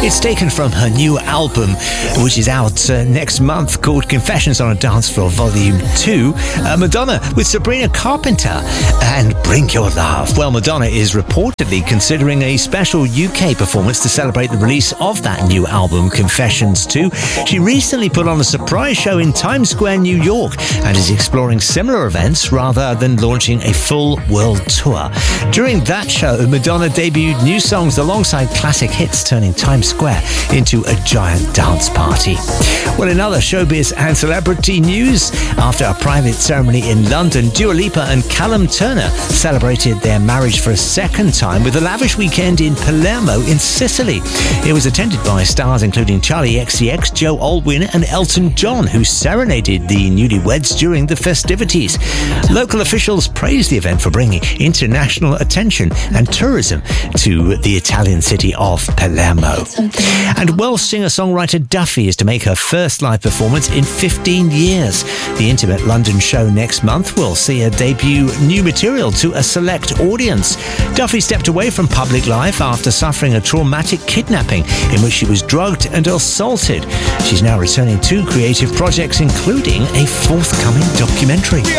It's taken from her new album, which is out next month, called Confessions on a Dance Floor Volume 2. Madonna with Sabrina Carpenter and Bring Your Love. Well, Madonna is reportedly considering a special UK performance to celebrate the release of that new album, Confessions 2. She recently put on a surprise show in Times Square, New York, and is exploring similar events rather than launching a full world tour. During that show, Madonna debuted new songs alongside classic hits, turning Times Square into a giant dance party. Well, in other showbiz and celebrity news, after a private ceremony in London, Dua Lipa and Callum Turner celebrated their marriage for a second time with a lavish weekend in Palermo in Sicily. It was attended by stars including Charlie XCX, Joe Alwyn and Elton John, who serenaded the newlyweds during the festivities. Local officials praised the event for bringing international attention and tourism to the Italian city of Palermo. And Welsh singer-songwriter Duffy is to make her first live performance in 15 years. The intimate London show next month will see her debut new material to a select audience. Duffy stepped away from public life after suffering a traumatic kidnapping in which she was drugged and assaulted. She's now returning to creative projects, including a forthcoming documentary.